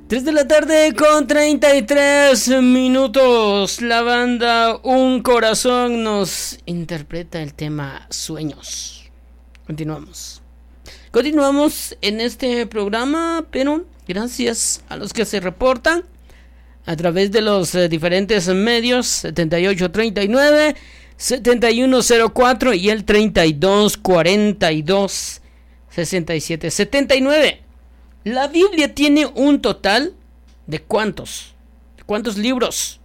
3 de la tarde con 33 minutos. La banda Un Corazón nos interpreta el tema Sueños. Continuamos en este programa, pero gracias a los que se reportan a través de los diferentes medios 7839, 7104 y el 3242 6779. La Biblia tiene un total de ¿cuántos? ¿De cuántos libros?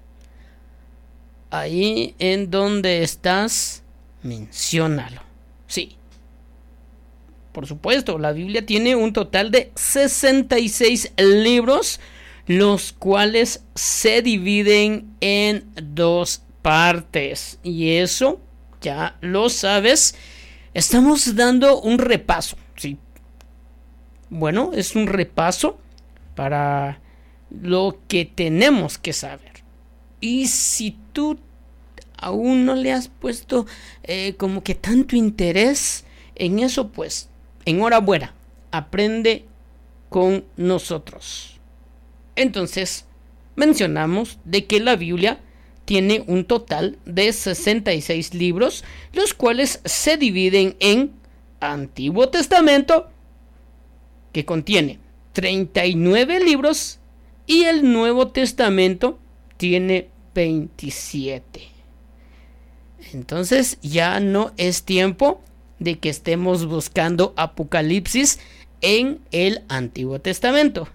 Ahí en donde estás, menciónalo. Sí. Por supuesto, la Biblia tiene un total de 66 libros, los cuales se dividen en dos partes. Y eso ya lo sabes. Estamos dando un repaso, ¿sí? Bueno, es un repaso para lo que tenemos que saber. Y si tú aún no le has puesto como que tanto interés en eso, pues enhorabuena, aprende con nosotros. Entonces, mencionamos de que la Biblia tiene un total de 66 libros, los cuales se dividen en Antiguo Testamento, que contiene 39 libros, y el Nuevo Testamento tiene 27. Entonces ya no es tiempo de que estemos buscando Apocalipsis en el Antiguo Testamento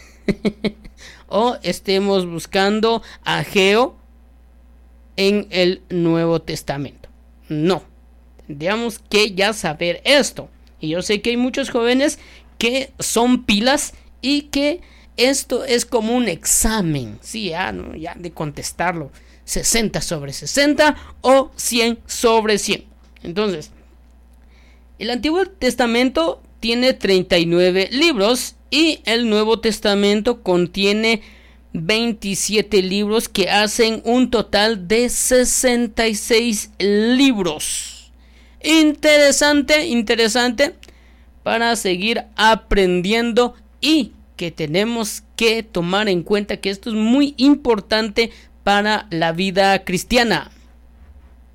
o estemos buscando Ageo en el Nuevo Testamento. No, tendríamos que ya saber esto. Y yo sé que hay muchos jóvenes que son pilas y que esto es como un examen, sí, ya de contestarlo, 60 sobre 60 o 100 sobre 100. Entonces, el Antiguo Testamento tiene 39 libros y el Nuevo Testamento contiene 27 libros, que hacen un total de 66 libros. Interesante para seguir aprendiendo, y que tenemos que tomar en cuenta que esto es muy importante para la vida cristiana.